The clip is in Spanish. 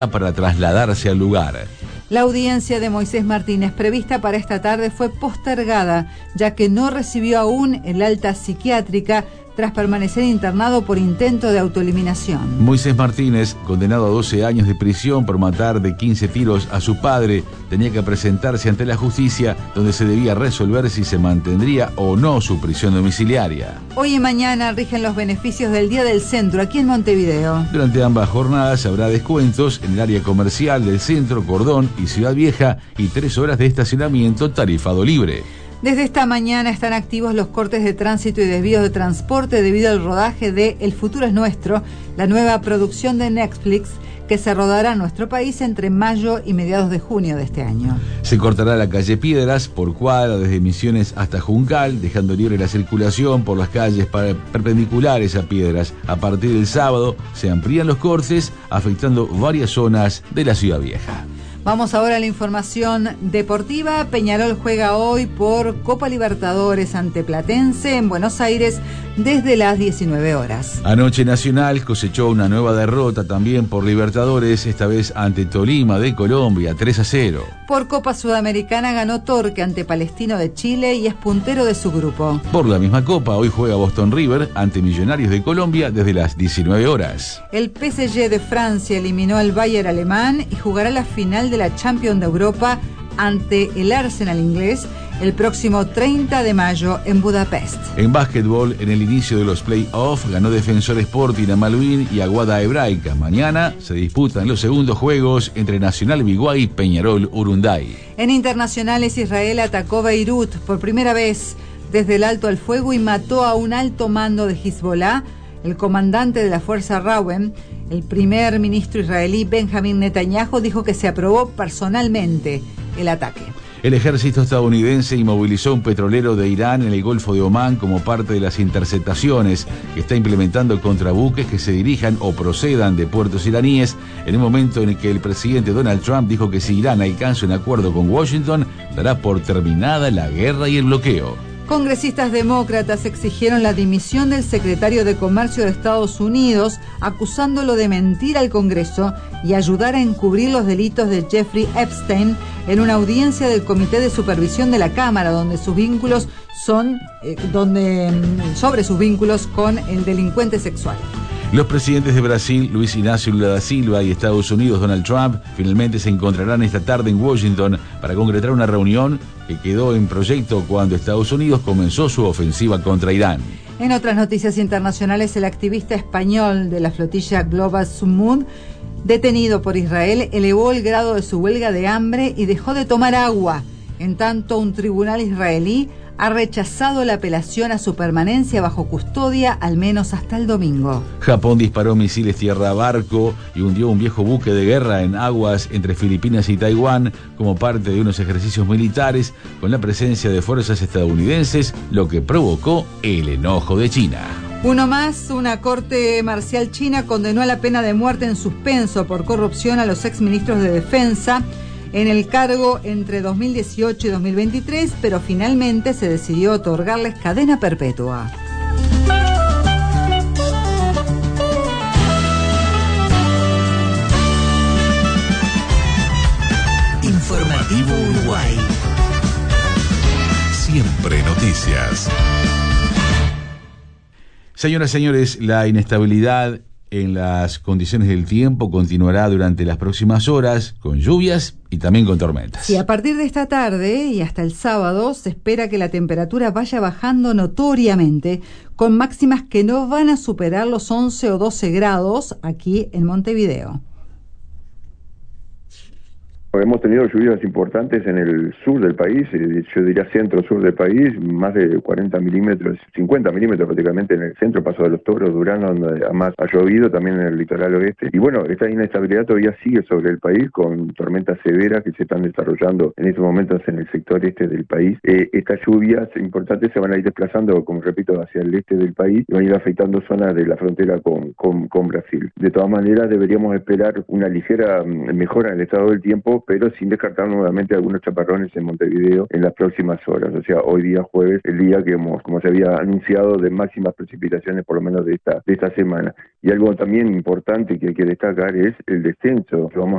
para trasladarse al lugar. La audiencia de Moisés Martínez prevista para esta tarde fue postergada, ya que no recibió aún el alta psiquiátrica tras permanecer internado por intento de autoeliminación. Moisés Martínez, condenado a 12 años de prisión por matar de 15 tiros a su padre, tenía que presentarse ante la justicia, donde se debía resolver si se mantendría o no su prisión domiciliaria. Hoy y mañana rigen los beneficios del Día del Centro aquí en Montevideo. Durante ambas jornadas habrá descuentos en el área comercial del centro, Cordón y Ciudad Vieja, y 3 horas de estacionamiento tarifado libre. Desde esta mañana están activos los cortes de tránsito y desvíos de transporte debido al rodaje de El Futuro es Nuestro, la nueva producción de Netflix que se rodará en nuestro país entre mayo y mediados de junio de este año. Se cortará la calle Piedras por cuadra desde Misiones hasta Juncal, dejando libre la circulación por las calles perpendiculares a Piedras. A partir del sábado se amplían los cortes, afectando varias zonas de la Ciudad Vieja. Vamos ahora a la información deportiva. Peñarol juega hoy por Copa Libertadores ante Platense en Buenos Aires desde las 19 horas. Anoche Nacional cosechó una nueva derrota también por Libertadores, esta vez ante Tolima de Colombia, 3-0. Por Copa Sudamericana ganó Torque ante Palestino de Chile y es puntero de su grupo. Por la misma Copa, hoy juega Boston River ante Millonarios de Colombia desde las 19 horas. El PSG de Francia eliminó al Bayern alemán y jugará la final de la Champions de Europa ante el Arsenal inglés el próximo 30 de mayo en Budapest. En básquetbol, en el inicio de los play-off, ganó Defensor Sporting a Malvin y Aguada Hebraica. Mañana se disputan los segundos juegos entre Nacional Biguay y Peñarol Urunday. En internacionales, Israel atacó Beirut por primera vez desde el alto al fuego y mató a un alto mando de Hezbollah, el comandante de la fuerza Rawen. El primer ministro israelí Benjamin Netanyahu dijo que se aprobó personalmente el ataque. El ejército estadounidense inmovilizó un petrolero de Irán en el Golfo de Omán como parte de las interceptaciones que está implementando contra buques que se dirijan o procedan de puertos iraníes, en un momento en el que el presidente Donald Trump dijo que si Irán alcanza un acuerdo con Washington, dará por terminada la guerra y el bloqueo. Congresistas demócratas exigieron la dimisión del secretario de Comercio de Estados Unidos, acusándolo de mentir al Congreso y ayudar a encubrir los delitos de Jeffrey Epstein en una audiencia del Comité de Supervisión de la Cámara, sobre sus vínculos con el delincuente sexual. Los presidentes de Brasil, Luis Inácio Lula da Silva, y Estados Unidos, Donald Trump, finalmente se encontrarán esta tarde en Washington para concretar una reunión que quedó en proyecto cuando Estados Unidos comenzó su ofensiva contra Irán. En otras noticias internacionales, el activista español de la flotilla Global Submarine, detenido por Israel, elevó el grado de su huelga de hambre y dejó de tomar agua. En tanto, un tribunal israelí ha rechazado la apelación a su permanencia bajo custodia al menos hasta el domingo. Japón disparó misiles tierra-barco y hundió un viejo buque de guerra en aguas entre Filipinas y Taiwán como parte de unos ejercicios militares con la presencia de fuerzas estadounidenses, lo que provocó el enojo de China. Uno más, una corte marcial china condenó a la pena de muerte en suspenso por corrupción a los exministros de Defensa en el cargo entre 2018 y 2023, pero finalmente se decidió otorgarles cadena perpetua. Informativo Uruguay. Siempre noticias. Señoras y señores, la inestabilidad en las condiciones del tiempo continuará durante las próximas horas, con lluvias y también con tormentas. Sí, a partir de esta tarde y hasta el sábado se espera que la temperatura vaya bajando notoriamente, con máximas que no van a superar los 11 o 12 grados aquí en Montevideo. Hemos tenido lluvias importantes en el sur del país, yo diría centro-sur del país, más de 40 milímetros, 50 milímetros prácticamente en el centro, Paso de los Toros, Durán, donde además ha llovido, también en el litoral oeste. Y bueno, esta inestabilidad todavía sigue sobre el país con tormentas severas que se están desarrollando en estos momentos en el sector este del país. Estas lluvias importantes se van a ir desplazando, como repito, hacia el este del país y van a ir afectando zonas de la frontera con Brasil. De todas maneras, deberíamos esperar una ligera mejora en el estado del tiempo, pero sin descartar nuevamente algunos chaparrones en Montevideo en las próximas horas. O sea, hoy día jueves, el día que como se había anunciado, de máximas precipitaciones por lo menos de esta semana. Y algo también importante que hay que destacar es el descenso que vamos